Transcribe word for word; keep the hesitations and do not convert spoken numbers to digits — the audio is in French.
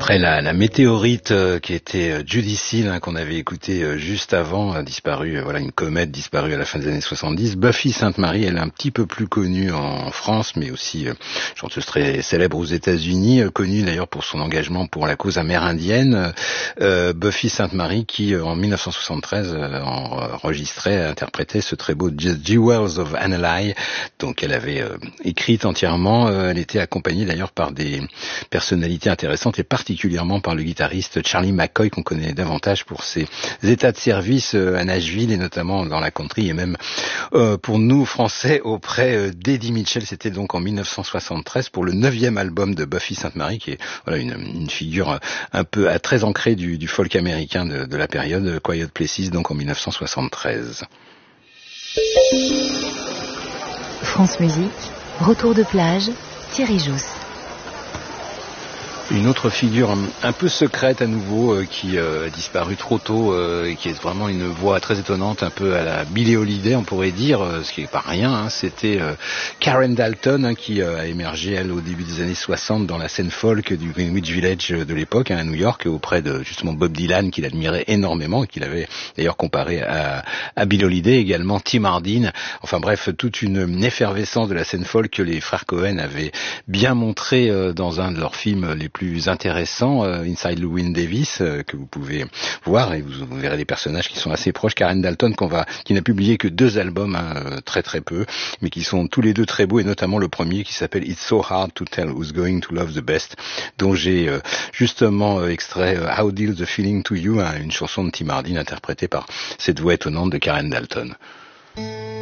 Après la, la météorite euh, qui était euh, Judy Seal, hein, qu'on avait écouté euh, juste avant, a disparu, euh, voilà, une comète disparue à la fin des années soixante-dix. Buffy Sainte-Marie, elle est un petit peu plus connue en France, mais aussi euh, chanteuse très célèbre aux États-Unis, euh, connue d'ailleurs pour son engagement pour la cause amérindienne. Euh, Buffy Sainte-Marie qui, euh, en mille neuf cent soixante-treize, euh, enregistrait, interprétait ce très beau Jewels of Annalai, donc elle avait euh, écrite entièrement. Euh, elle était accompagnée d'ailleurs par des personnalités intéressantes et particulièrement par le guitariste Charlie McCoy, qu'on connaît davantage pour ses états de service à Nashville et notamment dans la country, et même euh, pour nous Français auprès d'Eddie Mitchell. C'était donc en mille neuf cent soixante-treize pour le neuvième album de Buffy Sainte-Marie, qui est voilà une, une figure un peu très ancrée du, du folk américain de, de la période, Quiet Places, donc en mille neuf cent soixante-treize. France Musique, retour de plage, Thierry Jousse. Une autre figure un, un peu secrète à nouveau, euh, qui euh, a disparu trop tôt, euh, et qui est vraiment une voix très étonnante, un peu à la Billie Holiday on pourrait dire, euh, ce qui n'est pas rien, hein. C'était euh, Karen Dalton, hein, qui euh, a émergé elle au début des années soixante dans la scène folk du Greenwich Village de l'époque, hein, à New York, auprès de justement Bob Dylan, qu'il admirait énormément et qu'il avait d'ailleurs comparé à, à Billie Holiday, également Tim Hardin. Enfin bref, toute une, une effervescence de la scène folk que les frères Cohen avaient bien montré euh, dans un de leurs films les plus plus intéressant, euh, Inside Llewyn Davis, euh, que vous pouvez voir, et vous, vous verrez des personnages qui sont assez proches. Karen Dalton, qu'on va, qui n'a publié que deux albums, hein, euh, très très peu, mais qui sont tous les deux très beaux, et notamment le premier qui s'appelle It's So Hard to Tell Who's Going to Love the Best, dont j'ai euh, justement euh, extrait euh, How Deals the Feeling to You, hein, une chanson de Tim Hardin interprétée par cette voix étonnante de Karen Dalton.